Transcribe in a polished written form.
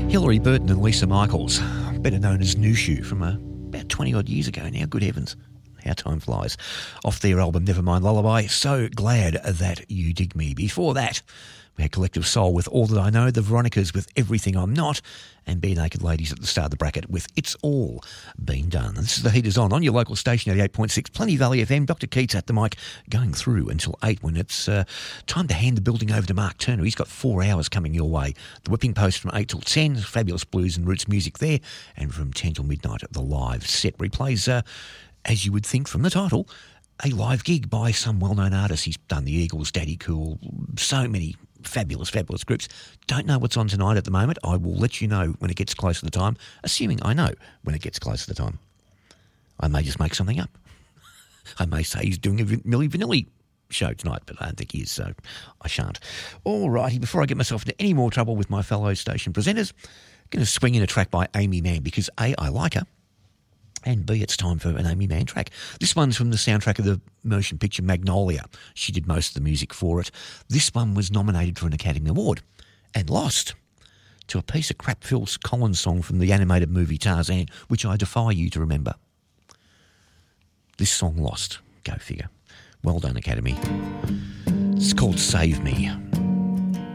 Hilary Burton and Lisa Michaels, better known as Nushu, from about 20 odd years ago now. Good heavens, how time flies. Off their album Nevermind Lullaby, So Glad That You Dig Me. Before that, we had Collective Soul with All That I Know, the Veronicas with Everything I'm Not, and Bare Naked Ladies at the start of the bracket with It's All Been Done. And this is The Heat Is On your local station, 88.6, Plenty Valley FM. Dr. Keats at the mic, going through until 8 when it's time to hand the building over to Mark Turner. He's got 4 hours coming your way. The Whipping Post from 8 till 10, fabulous blues and roots music there, and from 10 till midnight at the live set. Replays, as you would think from the title, a live gig by some well-known artist. He's done the Eagles, Daddy Cool, so many fabulous groups. Don't know what's on tonight at the moment. I will let you know when it gets close to the time, assuming I know when it gets close to the time. I may just make something up. I may say he's doing a Milli Vanilli show tonight, but I don't think he is, so I shan't. All righty, before I get myself into any more trouble with my fellow station presenters, I'm going to swing in a track by Amy Mann because A, I like her, and B, it's time for an Amy Mann track. This one's from the soundtrack of the motion picture Magnolia. She did most of the music for it. This one was nominated for an Academy Award and lost to a piece of crap Phil Collins song from the animated movie Tarzan, which I defy you to remember. This song lost. Go figure. Well done, Academy. It's called Save Me.